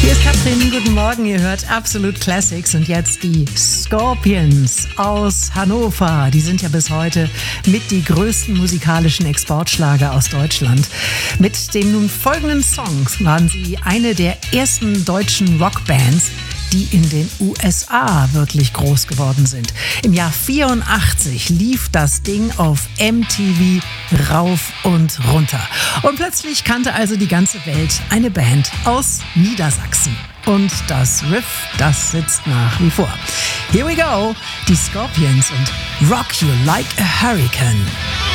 Hier ist Katrin, guten Morgen, ihr hört Absolut Classics und jetzt die Scorpions aus Hannover. Die sind ja bis heute mit die größten musikalischen Exportschlager aus Deutschland. Mit den nun folgenden Songs waren sie eine der ersten deutschen Rockbands, die in den USA wirklich groß geworden sind. Im Jahr 84 lief das Ding auf MTV rauf und runter. Und plötzlich kannte also die ganze Welt eine Band aus Niedersachsen. Und das Riff, das sitzt nach wie vor. Here we go, die Scorpions und Rock You Like a Hurricane.